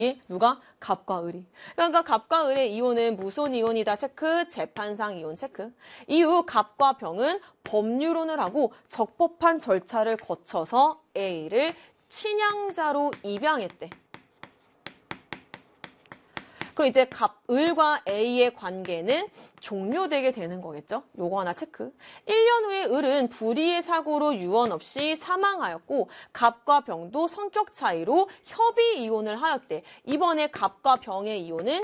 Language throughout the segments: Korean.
누가? 갑과 을이. 그러니까 갑과 을의 이혼은 무슨 이혼이다 체크, 재판상 이혼 체크. 이후 갑과 병은 법률혼을 하고 적법한 절차를 거쳐서 A를 친양자로 입양했대. 그럼 이제 을과 A의 관계는 종료되게 되는 거겠죠? 요거 하나 체크. 1년 후에 을은 불의의 사고로 유언 없이 사망하였고 갑과 병도 성격 차이로 협의 이혼을 하였대. 이번에 갑과 병의 이혼은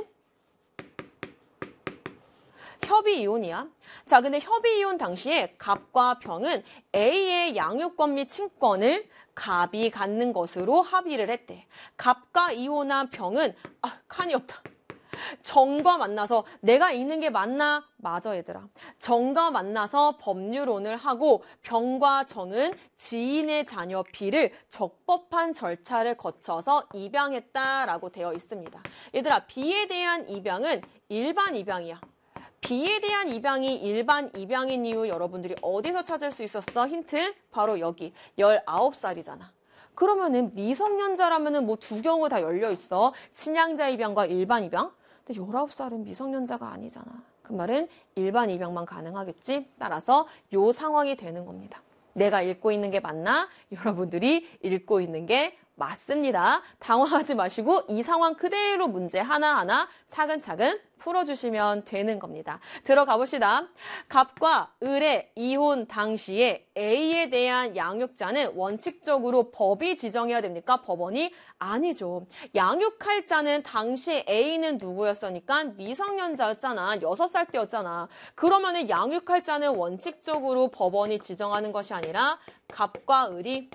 협의 이혼이야. 자, 근데 협의 이혼 당시에 갑과 병은 A의 양육권 및 친권을 갑이 갖는 것으로 합의를 했대. 갑과 이혼한 병은 칸이 없다. 정과 만나서 내가 읽는 게 맞나? 맞아 얘들아. 정과 만나서 법률혼을 하고 병과 정은 지인의 자녀 B를 적법한 절차를 거쳐서 입양했다라고 되어 있습니다. 얘들아 B에 대한 입양은 일반 입양이야. B에 대한 입양이 일반 입양인 이유 여러분들이 어디서 찾을 수 있었어? 힌트 바로 여기 19살이잖아. 그러면은 미성년자라면은 뭐 두 경우 다 열려 있어. 친양자 입양과 일반 입양. 근데 19살은 미성년자가 아니잖아. 그 말은 일반 입양만 가능하겠지. 따라서 요 상황이 되는 겁니다. 내가 읽고 있는 게 맞나? 여러분들이 읽고 있는 게 맞습니다. 당황하지 마시고 이 상황 그대로 문제 하나하나 차근차근 풀어주시면 되는 겁니다. 들어가 봅시다. 갑과 을의 이혼 당시에 A에 대한 양육자는 원칙적으로 법이 지정해야 됩니까? 법원이? 아니죠. 양육할 자는 당시 A는 누구였으니까 미성년자였잖아. 6살 때였잖아. 그러면은 양육할 자는 원칙적으로 법원이 지정하는 것이 아니라 갑과 을이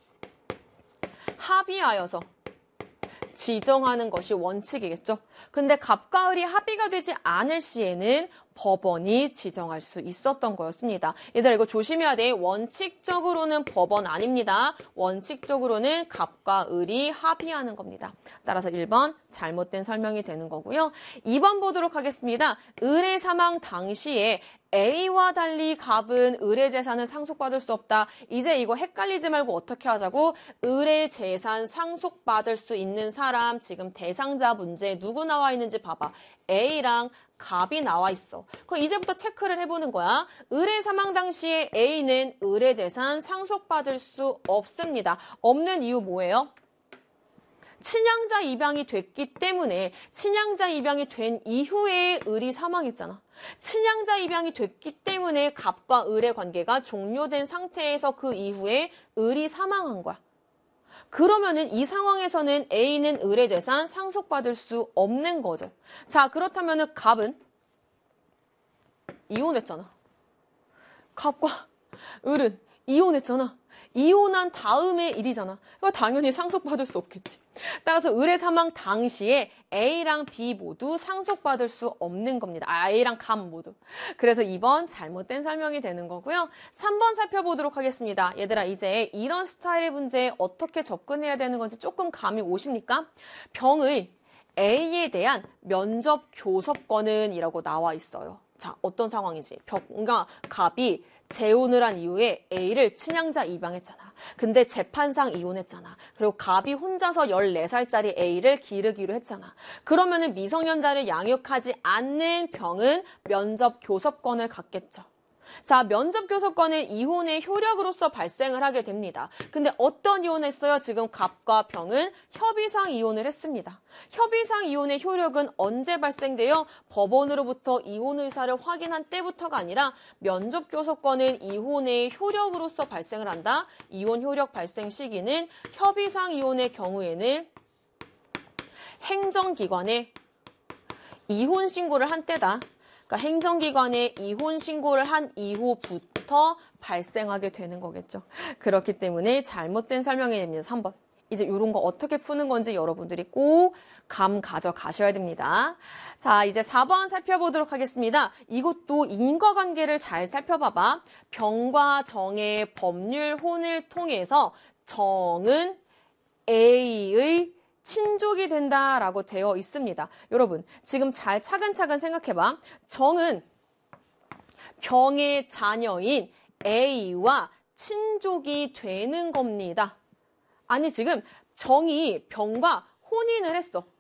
합의하여서 지정하는 것이 원칙이겠죠. 근데 갑과 을이 합의가 되지 않을 시에는 법원이 지정할 수 있었던 거였습니다. 얘들아 이거 조심해야 돼. 원칙적으로는 법원 아닙니다. 원칙적으로는 갑과 을이 합의하는 겁니다. 따라서 1번 잘못된 설명이 되는 거고요. 2번 보도록 하겠습니다. 을의 사망 당시에 A와 달리 갑은 을의 재산을 상속받을 수 없다. 이제 이거 헷갈리지 말고 어떻게 하자고? 을의 재산 상속받을 수 있는 사람 지금 대상자 문제에 누구 나와 있는지 봐봐. A랑 갑이 나와 있어. 그럼 이제부터 체크를 해보는 거야. 을의 사망 당시에 A는 을의 재산 상속받을 수 없습니다. 없는 이유 뭐예요? 친양자 입양이 됐기 때문에 친양자 입양이 된 이후에 을이 사망했잖아. 친양자 입양이 됐기 때문에 갑과 을의 관계가 종료된 상태에서 그 이후에 을이 사망한 거야. 그러면은 이 상황에서는 A는 을의 재산 상속받을 수 없는 거죠. 자, 그렇다면은 갑은 이혼했잖아. 갑과 을은 이혼했잖아. 이혼한 다음의 일이잖아. 그러니까 당연히 상속받을 수 없겠지. 따라서 을의 사망 당시에 A랑 B 모두 상속받을 수 없는 겁니다. A랑 갑 모두. 그래서 2번 잘못된 설명이 되는 거고요. 3번 살펴보도록 하겠습니다. 얘들아 이제 이런 스타일의 문제에 어떻게 접근해야 되는 건지 조금 감이 오십니까? 병의 A에 대한 면접 교섭권은 이라고 나와 있어요. 자, 어떤 상황이지? 병과 갑이 재혼을 한 이후에 A를 친양자 입양했잖아. 근데 재판상 이혼했잖아. 그리고 갑이 혼자서 14살짜리 A를 기르기로 했잖아. 그러면은 미성년자를 양육하지 않는 병은 면접 교섭권을 갖겠죠. 자, 면접 교섭권은 이혼의 효력으로서 발생을 하게 됩니다. 근데 어떤 이혼을 했어요? 지금 갑과 병은 협의상 이혼을 했습니다. 협의상 이혼의 효력은 언제 발생돼요? 법원으로부터 이혼 의사를 확인한 때부터가 아니라 면접 교섭권은 이혼의 효력으로서 발생을 한다. 이혼 효력 발생 시기는 협의상 이혼의 경우에는 행정기관에 이혼 신고를 한 때다. 그러니까 행정기관에 이혼 신고를 한 이후부터 발생하게 되는 거겠죠. 그렇기 때문에 잘못된 설명이 됩니다. 3번. 이제 이런 거 어떻게 푸는 건지 여러분들이 꼭 감 가져가셔야 됩니다. 자, 이제 4번 살펴보도록 하겠습니다. 이것도 인과관계를 잘 살펴봐봐. 병과 정의 법률혼을 통해서 정은 A의 친족이 된다라고 되어 있습니다. 여러분, 지금 잘 차근차근 생각해봐. 정은 병의 자녀인 A와 친족이 되는 겁니다. 아니, 지금 정이 병과 혼인을 했어.